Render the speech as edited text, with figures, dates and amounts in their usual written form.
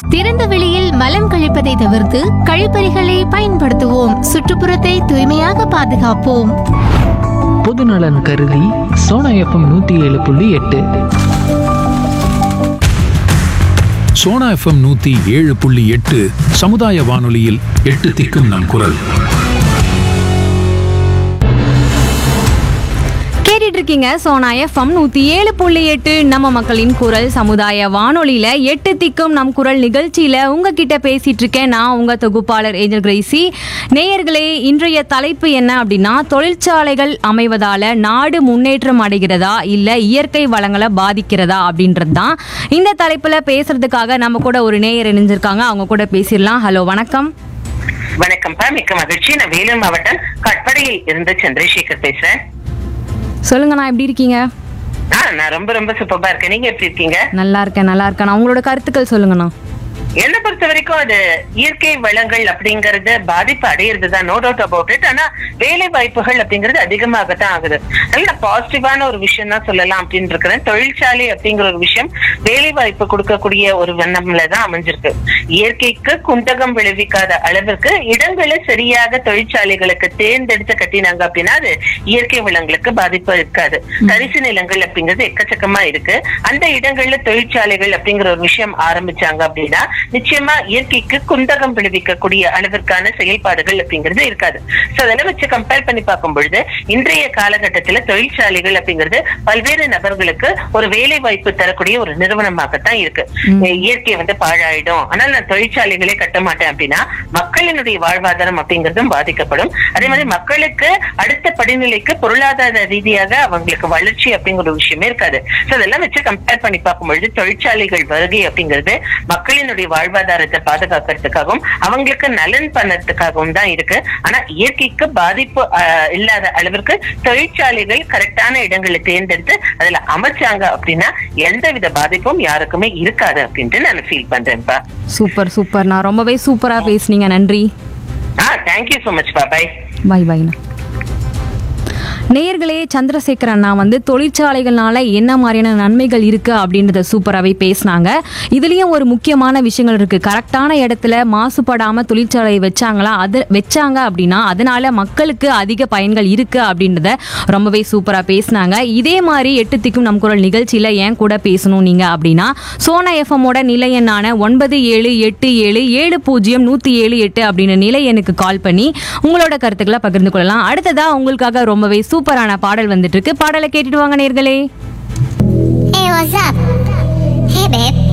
திறந்த வெளியில் மலம் கழிப்பதை தவிர்த்து கழிப்பறைகளை பயன்படுத்துவோம். சுற்றுப்புறத்தை தூய்மையாக பாதுகாப்போம். பொதுநலன் கருதி சோனா எஃப்எம் 107.8. சோனா எஃப்எம் 107.8 சமுதாய வானொலியில் 8 திக்கும் நம் குரல். இருக்கீங்க சோனா எஃப்எம் 107.8 நம்ம மக்களின் குரல் சமுதாய வானொலியில 8 திக்கும் நம் குரல் நிகழ்ச்சியில உங்ககிட்ட பேசிட்டு இருக்கேன். நான் உங்க தொகுப்பாளர் ஏஞ்சல் கிரேசி. நேயர்களே, இன்றைய தலைப்பு என்ன அப்படின்னா, தொழிற்சாலைகள் அமைவதால நாடு முன்னேற்றம் அடைகிறதா இல்ல இயற்கை வளங்களை பாதிக்கிறதா அப்படின்றது தான். இந்த தலைப்புல பேசுறதுக்காக நம்ம கூட ஒரு நேயர் இணைஞ்சிருக்காங்க. அவங்க கூட பேசிடலாம். ஹலோ, வணக்கம். வணக்கம்ப்பா, மிக்க மகிழ்ச்சி. நான் வேலூர் மாவட்டம் கட்படியில் இருந்து சந்திரசேகர் பேசுறேன். சொல்லுங்கண்ணா, எப்படி இருக்கீங்க? நான் ரொம்ப ரொம்ப சூப்பரா இருக்கேன். நீங்க எப்படி இருக்கீங்க? நல்லா இருக்கேன், நல்லா இருக்கேன். உங்களோட கருத்துக்கள் சொல்லுங்கண்ணா. என்ன பொறுத்த வரைக்கும் அது இயற்கை வளங்கள் அப்படிங்கறது பாதிப்பு அடையிறதுதான், நோ டவுட் அபவுட் இட். ஆனா வேலை வாய்ப்புகள் அப்படிங்கிறது அதிகமாகத்தான் ஆகுது. நல்ல பாசிட்டிவான ஒரு விஷயம் தான் சொல்லலாம் அப்படின்னு இருக்கிறேன். தொழிற்சாலை அப்படிங்கிற ஒரு விஷயம் வேலை வாய்ப்பு கொடுக்கக்கூடிய ஒரு வண்ணம்லதான் அமைஞ்சிருக்கு. இயற்கைக்கு குந்தகம் விளைவிக்காத அளவிற்கு இடங்களை சரியாக தொழிற்சாலைகளுக்கு தேர்ந்தெடுத்து கட்டினாங்க அப்படின்னா அது இயற்கை வளங்களுக்கு பாதிப்பு இருக்காது. தரிசு நிலங்கள் அப்படிங்கிறது எக்கச்சக்கமா இருக்கு. அந்த இடங்கள்ல தொழிற்சாலைகள் அப்படிங்கிற ஒரு விஷயம் ஆரம்பிச்சாங்க அப்படின்னா நிச்சயமா இயற்கைக்கு குந்தகம் விளைவிக்கக்கூடிய அளவிற்கான செயல்பாடுகள் அப்படிங்கிறது இருக்காது. சோ அதெல்லாம் வச்சு கம்பேர் பண்ணி பார்க்கும் பொழுது இன்றைய காலகட்டத்துல தொழிற்சாலைகள் அப்படிங்கிறது பல்வேறு நபர்களுக்கு ஒரு வேலை வாய்ப்பு தரக்கூடிய ஒரு நிறுவனமாகத்தான் இருக்கு. இயற்கை பாழாயிடும், ஆனால் நான் தொழிற்சாலைகளே கட்ட மாட்டேன் அப்படின்னா மக்களினுடைய வாழ்வாதாரம் அப்படிங்கிறதும் பாதிக்கப்படும். அதே மாதிரி மக்களுக்கு அடுத்த படிநிலைக்கு பொருளாதார ரீதியாக அவங்களுக்கு வளர்ச்சி அப்படிங்கிற ஒரு விஷயமே இருக்காது. சோ அதெல்லாம் வச்சு கம்பேர் பண்ணி பார்க்கும் பொழுது தொழிற்சாலைகள் வருகை அப்படிங்கிறது மக்களினுடைய வாழ்வாதாரத்தை பாதுகாக்கிறதுக்காகவும் அவங்களுக்கு நலன் பண்ணறதுக்காகவும் தான் இருக்கு. ஆனா இயற்கைக்கு பாதிப்பு இல்லாத அளவிற்கு தொழிற்சாலைகள் கரெக்டான இடங்களை தேர்ந்தெடுத்து அதுல அமைச்சாங்க அப்படின்னா எந்தவித பாதிப்பும் யாருக்குமே இருக்காது அப்படின்ட்டு நான் ஃபீல் பண்றேன்ப்பா. சூப்பர் சூப்பர், நான் ரொம்பவே சூப்பரா பேசுனீங்க. நன்றி. Thank you so much. By by பைண்ணா. நேயர்களே, சந்திரசேகர் அண்ணா தொழிற்சாலைகள்னால என்ன மாதிரியான நன்மைகள் இருக்கு அப்படின்றத சூப்பராகவே பேசினாங்க. இதுலயும் ஒரு முக்கியமான விஷயங்கள் இருக்கு. கரெக்டான இடத்துல மாசுபடாம தொழிற்சாலை வச்சாங்க அப்படின்னா அதனால மக்களுக்கு அதிக பயன்கள் இருக்கு அப்படின்றத ரொம்பவே சூப்பரா பேசினாங்க. இதே மாதிரி 8 திக்கும் நம் குரல் நிகழ்ச்சியில ஏன் கூட பேசணும் நீங்க அப்படின்னா சோனா எஃப்எம்மோட நிலை எண்ணான 9787070178 அப்படின்னு நிலை எனக்கு கால் பண்ணி உங்களோட கருத்துக்களை பகிர்ந்து கொள்ளலாம். அடுத்ததா உங்களுக்காக ரொம்பவே சூப்பரான பாடல் வந்துட்டு இருக்கு. பாடலை கேட்டுட்டு வாங்க நேயர்களே. Hey, what's up? Hey, babe.